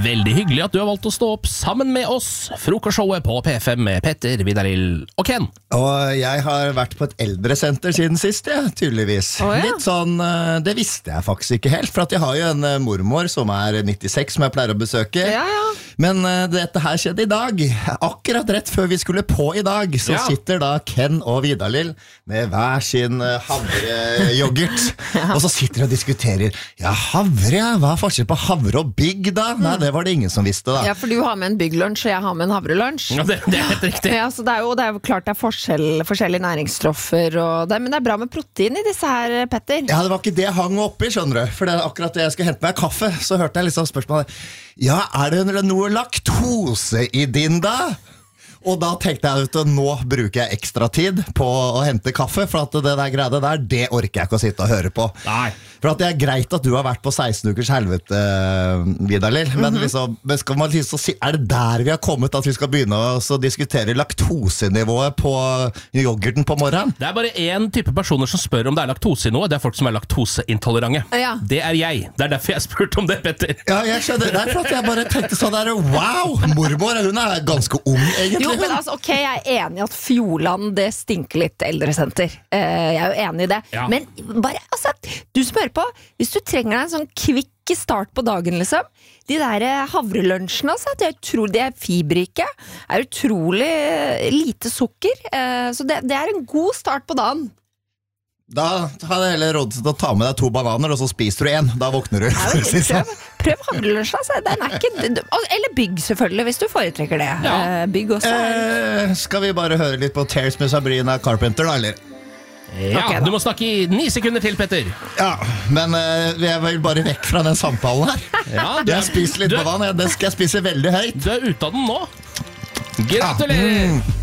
Veldig hyggelig at du har valgt å stå opp sammen med oss. Frokostshowet på P5 med Petter, Vidar-Lill og Ken. Og jeg har vært på et eldresenter siden sist, tydeligvis. Litt sånn, det visste jeg faktisk ikke helt, for at jeg har jo en mormor som er 96, som jeg pleier å besøke. Men dette her skjedde i dag. Akkurat rett før vi skulle på i dag, så sitter da Ken og Vidar-Lill med hver sin havrejoghurt. Og så sitter de og diskuterer. Ja, havre, hva er forskjell på havre og bygg da? Nei, det var det ingen som visste da. Ja, for du har med en bygglunsj, og jeg har med en havrelunsj. Ja, det er helt riktig. Ja, så det er jo klart det er forskjellige næringsstoffer, men det er bra med protein i disse her, Petter. Ja, det var ikke det jeg hang opp i, skjønner du. For det er akkurat det jeg skal hente meg kaffe, så hørte jeg liksom spørsmålet. Ja, er det noe laktose i din da? Og da tenkte jeg at nå bruker jeg ekstra tid på å hente kaffe, for at det der greide der, det orker jeg ikke å sitte og høre på. Nei. For at det er greit at du har vært på 16 ukers helvete, Vidar-Lill, men liksom, skal man liksom si, er det der vi har kommet at vi skal begynne å diskutere laktosenivået på yoghurten på morgenen? Det er bare en type personer som spør om det er laktose i noe. Det er folk som er laktoseintolerante. Ja. Det er jeg. Det er derfor jeg spurte om det, Petter. Ja, jeg skjønner. Det er for at jeg bare tenkte sånn der, wow, mormor, hun er ganske ung egentlig. Jo, men altså, ok, jeg er enig i at Fjordland, det stinker litt eldresenter. Jeg er jo enig i det. Ja. Men bare, altså, du spør på, hvis du trenger deg en sånn kvikk start på dagen, liksom, de der havrelunsjene, altså, de er fiberrike, er utrolig lite sukker, så det er en god start på dagen. Da hadde jeg heller råd til å ta med deg 2 bananer, og så spiser du 1. Da våkner du. Prøv havrelunsj, altså. Den er ikke, eller bygg selvfølgelig, hvis du foretrekker det. Ja. Bygg også. Skal vi bare høre litt på Tears med Sabrina Carpenter, da, eller? Ja, Ok, da. du må snakke i 9 sekunder til, Petter. Ja, men jeg vil bare vekk fra den samtalen her. Ja, Jeg spiser litt banan, den skal jeg spise veldig høyt. Du er ute av den nå. Gratulerer!